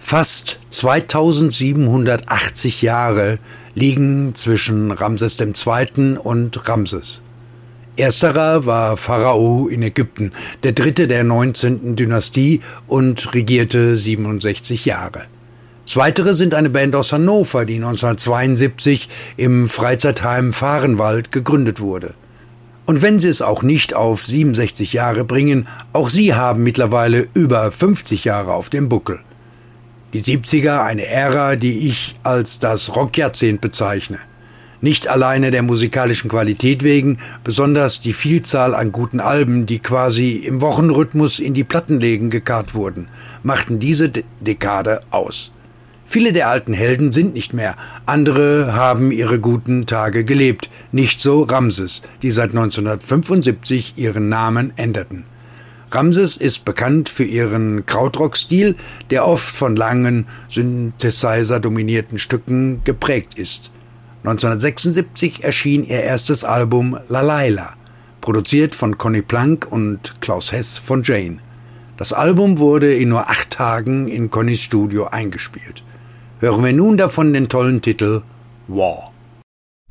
Fast 2780 Jahre liegen zwischen Ramses II. Und Ramses. Ersterer war Pharao in Ägypten, der dritte der 19. Dynastie und regierte 67 Jahre. Zweitere sind eine Band aus Hannover, die 1972 im Freizeitheim Vahrenwald gegründet wurde. Und wenn sie es auch nicht auf 67 Jahre bringen, auch sie haben mittlerweile über 50 Jahre auf dem Buckel. Die 70er, eine Ära, die ich als das Rockjahrzehnt bezeichne. Nicht alleine der musikalischen Qualität wegen, besonders die Vielzahl an guten Alben, die quasi im Wochenrhythmus in die Plattenläden gekarrt wurden, machten diese Dekade aus. Viele der alten Helden sind nicht mehr, andere haben ihre guten Tage gelebt, nicht so Ramses, die seit 1975 ihren Namen änderten. Ramses ist bekannt für ihren Krautrock-Stil, der oft von langen, Synthesizer-dominierten Stücken geprägt ist. 1976 erschien ihr erstes Album La Laila, produziert von Conny Plank und Klaus Hess von Jane. Das Album wurde in nur 8 Tagen in Connys Studio eingespielt. Hören wir nun davon den tollen Titel War.